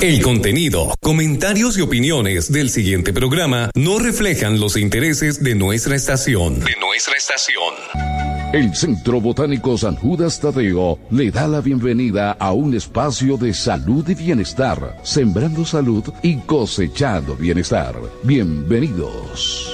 El contenido, comentarios y opiniones del siguiente programa no reflejan los intereses de nuestra estación. El Centro Botánico San Judas Tadeo le da la bienvenida a un espacio de salud y bienestar, sembrando salud y cosechando bienestar. Bienvenidos.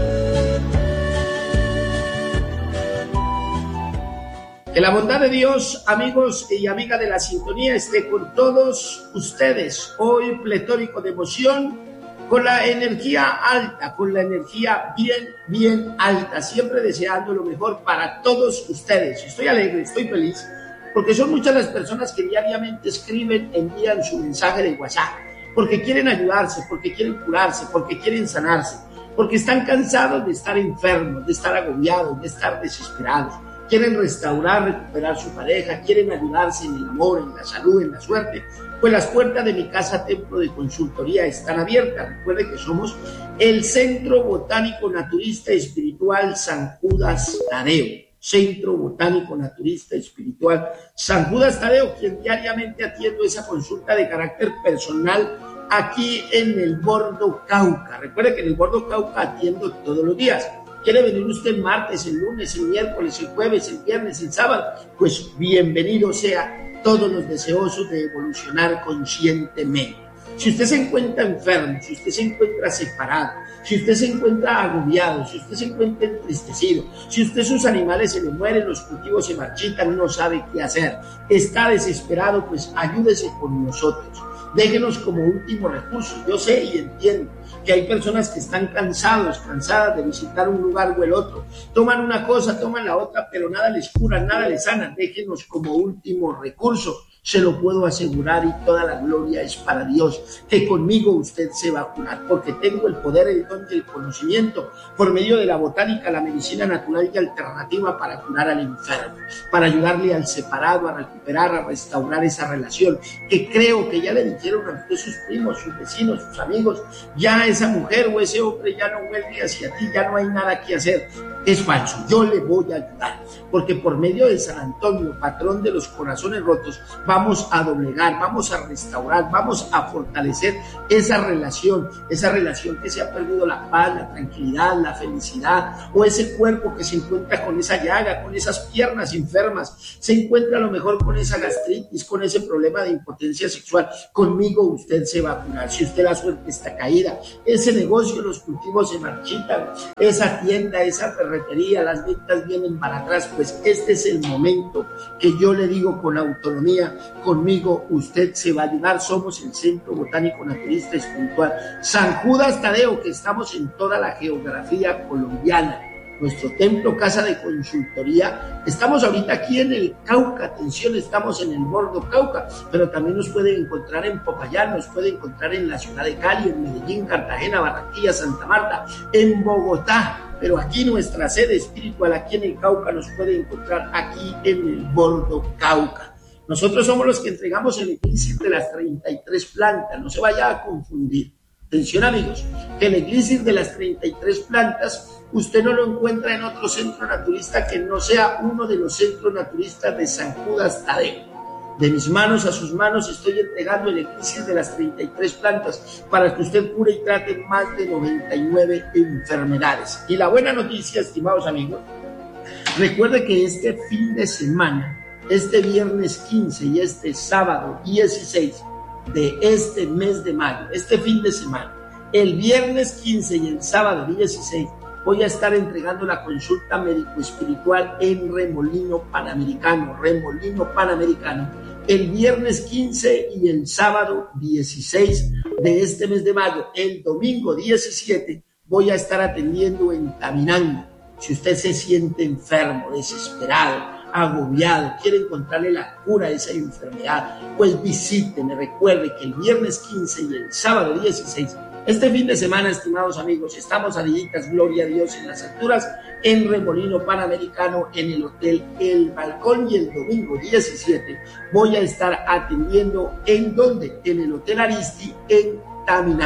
Que la bondad de Dios, amigos y amigas de la sintonía, esté con todos ustedes. Hoy pletórico de emoción, con la energía alta, con la energía bien alta, siempre deseando lo mejor para todos ustedes. Estoy alegre, estoy feliz, porque son muchas las personas que diariamente escriben, envían su mensaje de WhatsApp, porque quieren ayudarse, porque quieren curarse, porque quieren sanarse, porque están cansados de estar enfermos, de estar agobiados, de estar desesperados. Quieren restaurar, recuperar su pareja, quieren ayudarse en el amor, en la salud, en la suerte. Pues las puertas de mi casa Templo de Consultoría están abiertas. Recuerde que somos el Centro Botánico Naturista Espiritual San Judas Tadeo. Centro Botánico Naturista Espiritual San Judas Tadeo, quien diariamente atiendo esa consulta de carácter personal aquí en el Bordo Cauca. Recuerde que en el Bordo Cauca atiendo todos los días. ¿Quiere venir usted el martes, el lunes, el miércoles, el jueves, el viernes, el sábado? Pues bienvenido sea, todos los deseosos de evolucionar conscientemente. Si usted se encuentra enfermo, si usted se encuentra separado, si usted se encuentra agobiado, si usted se encuentra entristecido, si usted sus animales se le mueren, los cultivos se marchitan, no sabe qué hacer, está desesperado, pues ayúdese con nosotros. Déjenos como último recurso. Yo sé y entiendo que hay personas que están cansadas de visitar un lugar o el otro. Toman una cosa, toman la otra, pero nada les cura, nada les sana. Déjenos como último recurso. Se lo puedo asegurar y toda la gloria es para Dios, que conmigo usted se va a curar, porque tengo el poder, el don y el conocimiento por medio de la botánica, la medicina natural y alternativa para curar al enfermo, para ayudarle al separado a recuperar, a restaurar esa relación, que creo que ya le dijeron a usted sus primos, sus vecinos, sus amigos, ya esa mujer o ese hombre ya no vuelve hacia ti, ya no hay nada que hacer. Es falso, yo le voy a ayudar, porque por medio de San Antonio, patrón de los corazones rotos, vamos a doblegar, vamos a restaurar, vamos a fortalecer esa relación que se ha perdido la paz, la tranquilidad, la felicidad, o ese cuerpo que se encuentra con esa llaga, con esas piernas enfermas, se encuentra a lo mejor con esa gastritis, con ese problema de impotencia sexual. Conmigo usted se va a curar. Si usted la suerte está caída, ese negocio, los cultivos se marchitan, esa tienda, esa ferretería, las ventas vienen para atrás, pues este es el momento que yo le digo con autonomía, conmigo usted se va a ayudar. Somos el Centro Botánico Naturista Espiritual San Judas Tadeo, que estamos en toda la geografía colombiana. Nuestro templo, casa de consultoría, estamos ahorita aquí en el Cauca, atención, estamos en el Bordo Cauca, pero también nos pueden encontrar en Popayán, nos pueden encontrar en la ciudad de Cali, en Medellín, Cartagena, Barranquilla, Santa Marta, en Bogotá, pero aquí nuestra sede espiritual, aquí en el Cauca, nos puede encontrar aquí en el Bordo Cauca. Nosotros somos los que entregamos el elixir de las 33 plantas, no se vaya a confundir. Atención amigos, que el elixir de las 33 plantas usted no lo encuentra en otro centro naturista que no sea uno de los centros naturistas de San Judas Tadeo. De mis manos a sus manos estoy entregando el elixir de las 33 plantas para que usted cure y trate más de 99 enfermedades. Y la buena noticia, estimados amigos, recuerde que este fin de semana, este viernes 15 y este sábado 16 de este mes de mayo, este fin de semana, el viernes 15 y el sábado 16, voy a estar entregando la consulta médico-espiritual en Remolino Panamericano, el viernes 15 y el sábado 16 de este mes de mayo. El domingo 17 voy a estar atendiendo en Taminango. Si usted se siente enfermo, desesperado, agobiado, quiere encontrarle la cura a esa enfermedad, pues visíteme. Recuerde que el viernes 15 y el sábado 16, este fin de semana, estimados amigos, estamos a días, gloria a Dios, en las alturas, en Remolino Panamericano, en el Hotel El Balcón, y el domingo 17 voy a estar atendiendo, ¿en dónde? En el Hotel Aristi, en Taminango.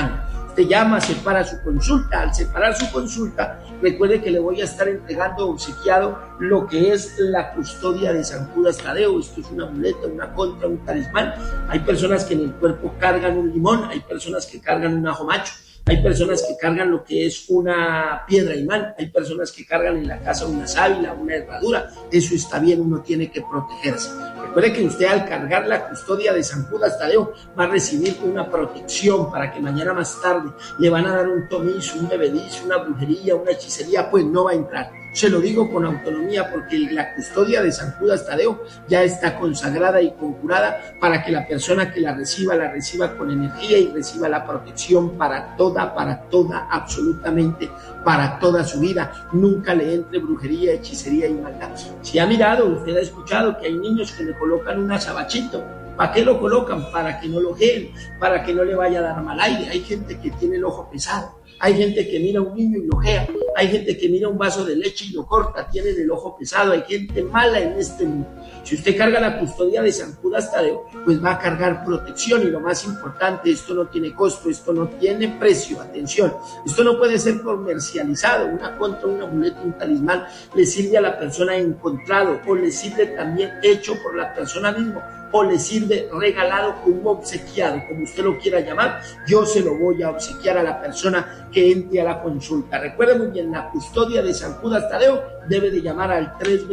Usted llama, separa su consulta. Al separar su consulta, recuerde que le voy a estar entregando obsequiado lo que es la custodia de San Judas Tadeo. Esto es una muleta, una contra, un talismán. Hay personas que en el cuerpo cargan un limón, hay personas que cargan un ajo macho, hay personas que cargan lo que es una piedra imán, hay personas que cargan en la casa una sábila, una herradura. Eso está bien, uno tiene que protegerse. Recuerde que usted al cargar la custodia de San Judas Tadeo va a recibir una protección para que mañana más tarde le van a dar un tomizo, un bebedizo, una brujería, una hechicería, pues no va a entrar. Se lo digo con autonomía porque la custodia de San Judas Tadeo ya está consagrada y conjurada para que la persona que la reciba con energía y reciba la protección para toda, absolutamente para toda su vida. Nunca le entre brujería, hechicería y maldad. Si ha mirado, usted ha escuchado que hay niños que le colocan un azabachito. ¿Para qué lo colocan? Para que no lo ojeen, para que no le vaya a dar mal aire. Hay gente que tiene el ojo pesado. Hay gente que mira a un niño y lo ojea. Hay gente que mira un vaso de leche y lo corta. Tienen el ojo pesado. Hay gente mala en este mundo. Si usted carga la custodia de San Judas Tadeo, pues va a cargar protección. Y lo más importante, esto no tiene costo, esto no tiene precio. Atención, esto no puede ser comercializado. Una contra, un amuleto, un talismán le sirve a la persona encontrado o le sirve también hecho por la persona misma, o le sirve regalado como obsequiado, como usted lo quiera llamar. Yo se lo voy a obsequiar a la persona que entre a la consulta. Recuerde muy bien, la custodia de San Judas Tadeo debe de llamar al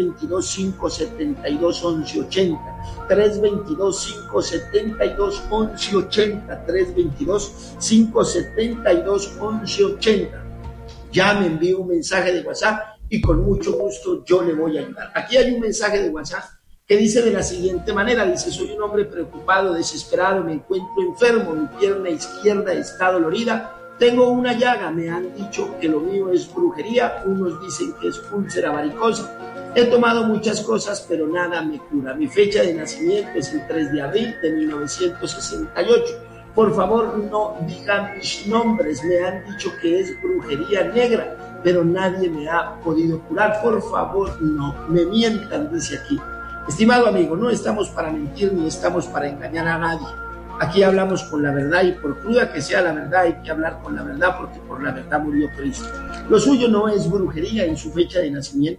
322-572-1180, 322-572-1180, 322-572-1180. Ya me envío un mensaje de WhatsApp y con mucho gusto yo le voy a ayudar. Aquí hay un mensaje de WhatsApp que dice de la siguiente manera, dice: soy un hombre preocupado, desesperado, me encuentro enfermo, mi pierna izquierda está dolorida, tengo una llaga, me han dicho que lo mío es brujería, unos dicen que es úlcera varicosa, he tomado muchas cosas pero nada me cura, mi fecha de nacimiento es el 3 de abril de 1968, por favor no digan mis nombres, me han dicho que es brujería negra, pero nadie me ha podido curar, por favor no me mientan, dice aquí. Estimado amigo, no estamos para mentir ni estamos para engañar a nadie. Aquí hablamos con la verdad y por cruda que sea la verdad hay que hablar con la verdad porque por la verdad murió Cristo. Lo suyo no es brujería en su fecha de nacimiento.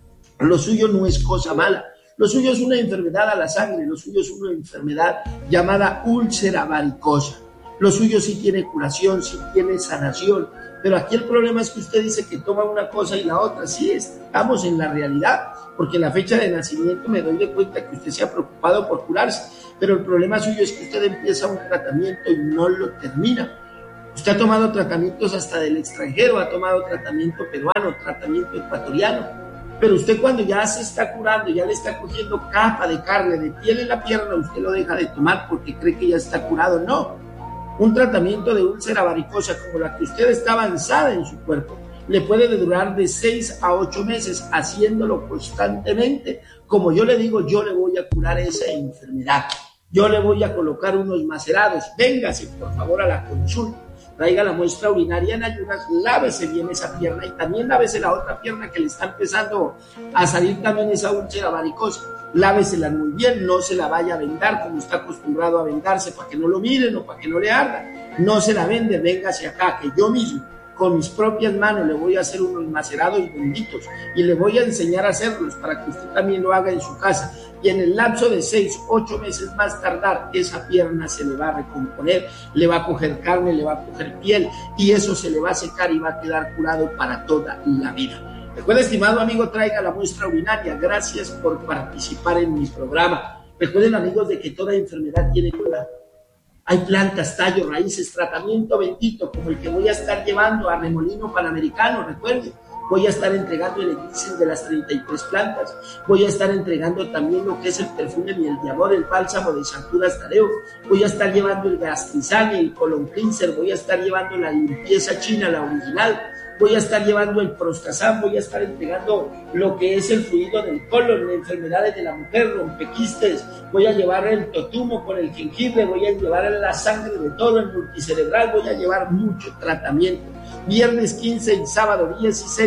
Lo suyo no es cosa mala. Lo suyo es una enfermedad a la sangre. Lo suyo es una enfermedad llamada úlcera varicosa. Lo suyo sí tiene curación, sí tiene sanación. Pero aquí el problema es que usted dice que toma una cosa y la otra. Sí, estamos en la realidad, porque en la fecha de nacimiento me doy de cuenta que usted se ha preocupado por curarse, pero el problema suyo es que usted empieza un tratamiento y no lo termina. Usted ha tomado tratamientos hasta del extranjero, ha tomado tratamiento peruano, tratamiento ecuatoriano, pero usted cuando ya se está curando, ya le está cogiendo capa de carne, de piel en la pierna, usted lo deja de tomar porque cree que ya está curado. No. Un tratamiento de úlcera varicosa como la que usted está avanzada en su cuerpo le puede durar de 6 a 8 meses haciéndolo constantemente. Como yo le digo, yo le voy a curar esa enfermedad. Yo le voy a colocar unos macerados. Véngase, por favor, a la consulta. Traiga la muestra urinaria en ayunas, lávese bien esa pierna y también lávese la otra pierna que le está empezando a salir también esa úlcera varicosa. Lávesela muy bien, no se la vaya a vendar como está acostumbrado a vendarse para que no lo miren o para que no le arda. No se la vende, véngase acá, que yo mismo con mis propias manos le voy a hacer unos macerados benditos y le voy a enseñar a hacerlos para que usted también lo haga en su casa. Y en el lapso de 6, 8 meses más tardar, esa pierna se le va a recomponer, le va a coger carne, le va a coger piel y eso se le va a secar y va a quedar curado para toda la vida. Recuerda, estimado amigo, traiga la muestra urinaria. Gracias por participar en mi programa. Recuerden, amigos, de que toda enfermedad tiene cura. Hay plantas, tallos, raíces, tratamiento bendito como el que voy a estar llevando a Remolino Panamericano. Recuerden, voy a estar entregando el elixir de las 33 plantas. Voy a estar entregando también lo que es el perfume miel de amor, el bálsamo de San Judas Tadeo. Voy a estar llevando el gastrizán, el colon cleanser. Voy a estar llevando la limpieza china, la original. Voy a estar llevando el prostazán, voy a estar entregando lo que es el fluido del colon, enfermedades de la mujer, rompequistes, voy a llevar el totumo con el jengibre, voy a llevar la sangre de todo, el multicerebral, voy a llevar mucho tratamiento. Viernes 15 y sábado 16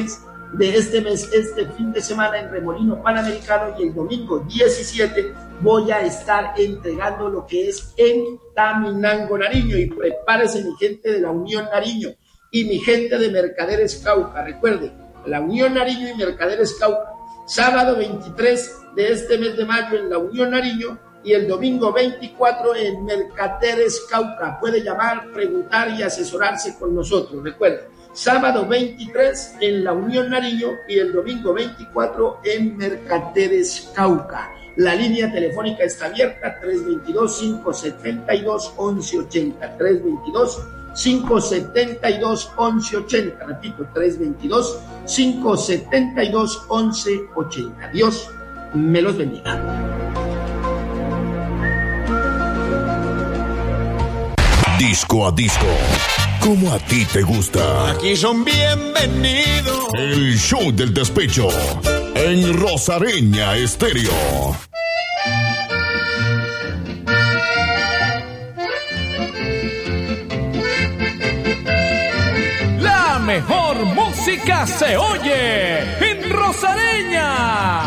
de este mes, este fin de semana en Remolino Panamericano, y el domingo 17 voy a estar entregando lo que es en Taminango, Nariño. Y prepárese mi gente de la Unión Nariño y mi gente de Mercaderes Cauca. Recuerde, la Unión Nariño y Mercaderes Cauca, sábado 23 de este mes de mayo en la Unión Nariño y el domingo 24 en Mercaderes Cauca. Puede llamar, preguntar y asesorarse con nosotros. Recuerde, sábado 23 en la Unión Nariño y el domingo 24 en Mercaderes Cauca. La línea telefónica está abierta, 322-572-1180, 322-572-1180, repito, 322-572-1180. Dios me los bendiga. Disco a disco, como a ti te gusta. Aquí son bienvenidos. El show del despecho en Rosareña Estéreo. La mejor música se oye en Rosareña.